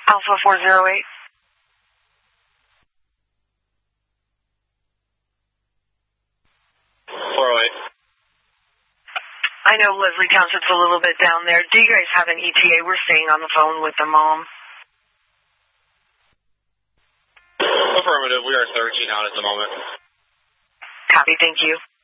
Alpha 408. I know Leslie Township's a little bit down there. Do you guys have an ETA? We're staying on the phone with the mom. Affirmative. We are searching out at the moment. Copy. Thank you.